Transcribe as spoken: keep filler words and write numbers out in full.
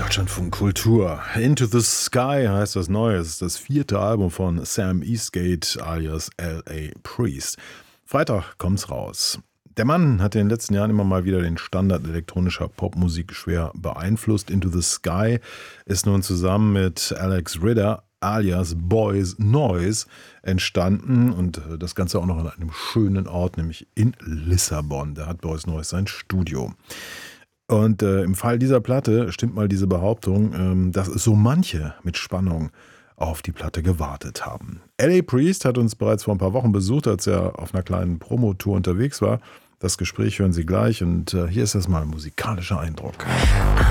Deutschlandfunk Kultur. Into the Sky heißt das Neue. Es ist das vierte Album von Sam Eastgate alias L A. Priest. Freitag kommt's raus. Der Mann hat in den letzten Jahren immer mal wieder den Standard elektronischer Popmusik schwer beeinflusst. Into the Sky ist nun zusammen mit Alex Ritter alias Boys Noise entstanden und das Ganze auch noch an einem schönen Ort, nämlich in Lissabon. Da hat Boys Noise sein Studio. Und äh, im Fall dieser Platte stimmt mal diese Behauptung, ähm, dass so manche mit Spannung auf die Platte gewartet haben. L A. Priest hat uns bereits vor ein paar Wochen besucht, als er auf einer kleinen Promotour unterwegs war. Das Gespräch hören Sie gleich und äh, hier ist erstmal ein musikalischer Eindruck.